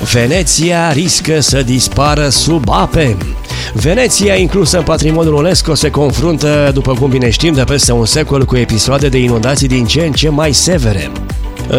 Veneția riscă să dispară sub ape. Veneția, inclusă în patrimoniul UNESCO, se confruntă, după cum bine știm, de peste un secol cu episoade de inundații din ce în ce mai severe. În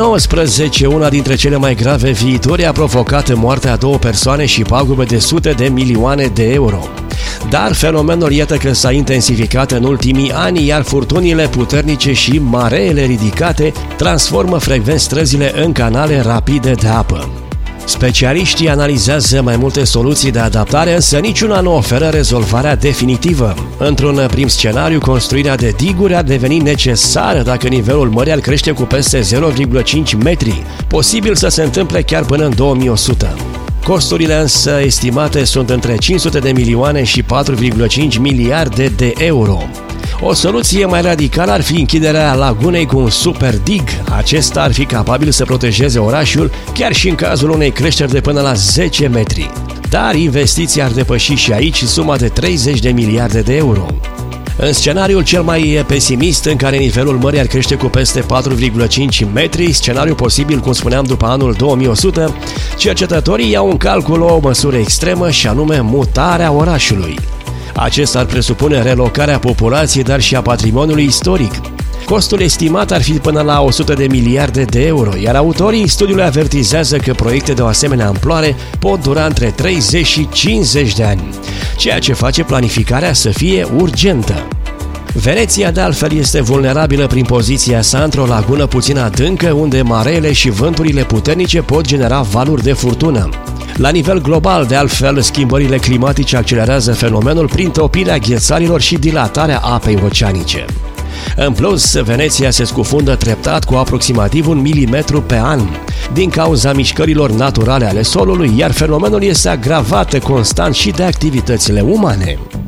2019, una dintre cele mai grave viituri a provocat moartea a 2 persoane și pagube de sute de milioane de euro. Dar fenomenul iată că s-a intensificat în ultimii ani, iar furtunile puternice și mareele ridicate transformă frecvent străzile în canale rapide de apă. Specialiștii analizează mai multe soluții de adaptare, însă niciuna nu oferă rezolvarea definitivă. Într-un prim scenariu, construirea de diguri ar deveni necesară dacă nivelul mării ar crește cu peste 0,5 metri, posibil să se întâmple chiar până în 2100. Costurile însă estimate sunt între 500 de milioane și 4,5 miliarde de euro. O soluție mai radicală ar fi închiderea lagunei cu un super dig. Acesta ar fi capabil să protejeze orașul chiar și în cazul unei creșteri de până la 10 metri. Dar investiția ar depăși și aici suma de 30 de miliarde de euro. În scenariul cel mai pesimist, în care nivelul mării ar crește cu peste 4,5 metri, scenariu posibil, cum spuneam, după anul 2100, cercetătorii iau în calcul o măsură extremă și anume mutarea orașului. Acesta ar presupune relocarea populației, dar și a patrimoniului istoric. Costul estimat ar fi până la 100 de miliarde de euro, iar autorii studiului avertizează că proiecte de o asemenea amploare pot dura între 30 și 50 de ani, ceea ce face planificarea să fie urgentă. Veneția, de altfel, este vulnerabilă prin poziția sa într-o lagună puțin adâncă, unde mareele și vânturile puternice pot genera valuri de furtună. La nivel global, de altfel, schimbările climatice accelerează fenomenul prin topirea ghețarilor și dilatarea apei oceanice. În plus, Veneția se scufundă treptat cu aproximativ 1 milimetru pe an, din cauza mișcărilor naturale ale solului, iar fenomenul este agravat constant și de activitățile umane.